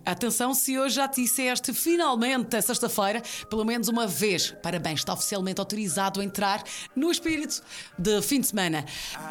Atenção, se hoje já te disseste finalmente é sexta-feira, pelo menos uma vez. Parabéns, está oficialmente autorizado a entrar no espírito de fim de semana.